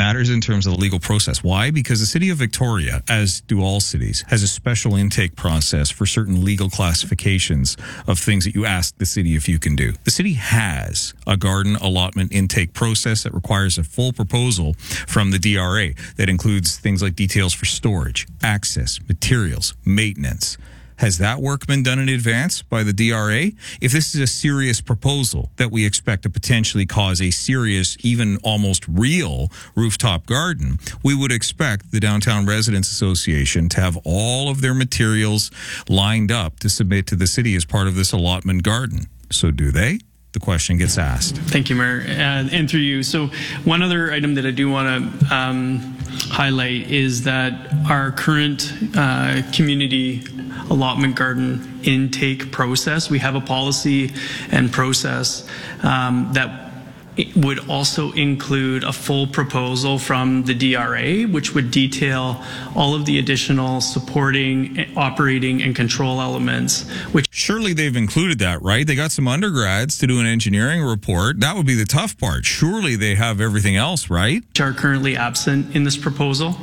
matters in terms of the legal process. Why? Because the city of Victoria, as do all cities, has a special intake process for certain legal classifications of things that you ask the city if you can do. The city has a garden allotment intake process that requires a full proposal from the DRA that includes things like details for storage, access, materials, maintenance. Has that work been done in advance by the DRA? If this is a serious proposal that we expect to potentially cause a serious, even almost real rooftop garden, we would expect the Downtown Residents Association to have all of their materials lined up to submit to the city as part of this allotment garden. So do they? The question gets asked. Thank you, Mayor. And through you. So one other item that I do want to highlight is that our current community allotment garden intake process, we have a policy and process that it would also include a full proposal from the DRA, which would detail all of the additional supporting, operating, and control elements. Which surely they've included that, right? They got some undergrads to do an engineering report. That would be the tough part. Surely they have everything else, right? Are currently absent in this proposal.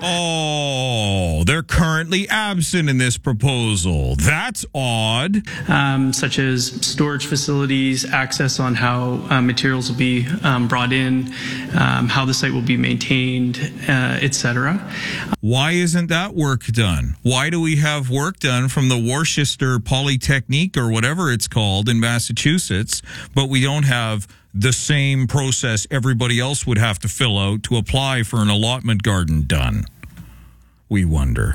Oh, they're currently absent in this proposal. That's odd. Such as storage facilities, access on how materials will be brought in, how the site will be maintained, etc. Why isn't that work done? Why do we have work done from the Worcester Polytechnique or whatever it's called in Massachusetts, but we don't have the same process everybody else would have to fill out to apply for an allotment garden done? We wonder.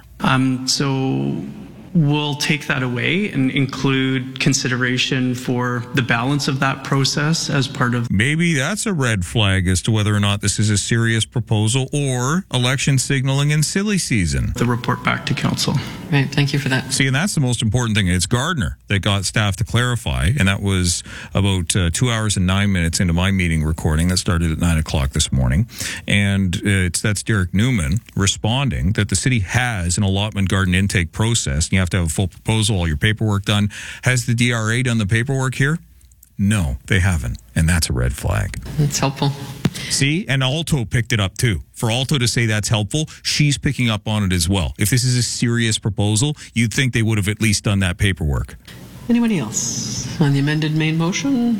So we'll take that away and include consideration for the balance of that process as part of... Maybe that's a red flag as to whether or not this is a serious proposal or election signaling in silly season. The report back to council. Right, thank you for that. See, and that's the most important thing. It's Gardner that got staff to clarify, and that was about 2 hours and 9 minutes into my meeting recording that started at 9 o'clock this morning. And that's Derek Newman responding that the city has an allotment garden intake process, and you have to have a full proposal, all your paperwork done. Has the DRA done the paperwork here? No, they haven't, and that's a red flag. That's helpful. See, and Alto picked it up too. For Alto to say that's helpful, she's picking up on it as well. If this is a serious proposal, you'd think they would have at least done that paperwork. Anybody else on the amended main motion?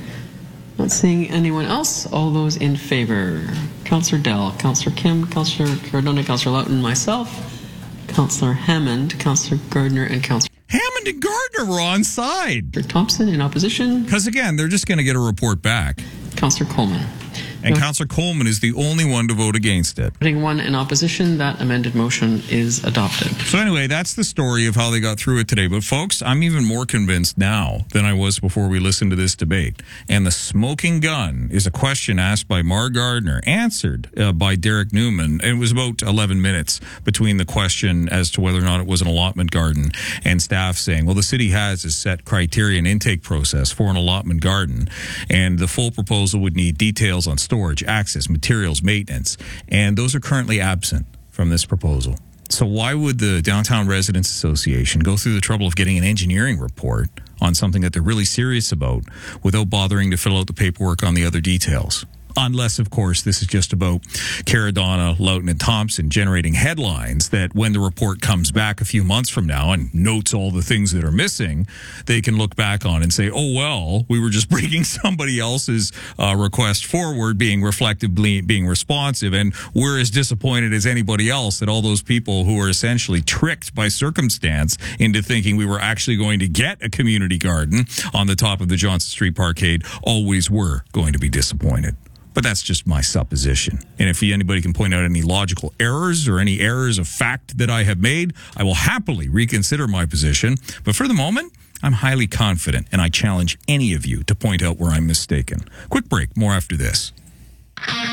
Not seeing anyone else. All those in favor? Councillor Dell, Councillor Kim, Councillor Cardona, Councillor Loughton, myself, Councillor Hammond, Councillor Gardner, and Councillor Hammond and Gardner were on side. Thompson in opposition. Because again, they're just going to get a report back. Councillor Coleman. And Councillor Coleman is the only one to vote against it. Voting one in opposition, that amended motion is adopted. So anyway, that's the story of how they got through it today. But folks, I'm even more convinced now than I was before we listened to this debate. And the smoking gun is a question asked by Mar Gardner, answered by Derek Newman. It was about 11 minutes between the question as to whether or not it was an allotment garden and staff saying, well, the city has a set criteria and intake process for an allotment garden. And the full proposal would need details on storage, access, materials, maintenance, and those are currently absent from this proposal. So why would the Downtown Residents Association go through the trouble of getting an engineering report on something that they're really serious about without bothering to fill out the paperwork on the other details? Unless, of course, this is just about Cardona, Loughton, and Thompson generating headlines that when the report comes back a few months from now and notes all the things that are missing, they can look back on and say, oh, well, we were just bringing somebody else's request forward, being reflective, being responsive, and we're as disappointed as anybody else that all those people who were essentially tricked by circumstance into thinking we were actually going to get a community garden on the top of the Johnson Street Parkade always were going to be disappointed. But that's just my supposition. And if anybody can point out any logical errors or any errors of fact that I have made, I will happily reconsider my position. But for the moment, I'm highly confident, and I challenge any of you to point out where I'm mistaken. Quick break, more after this.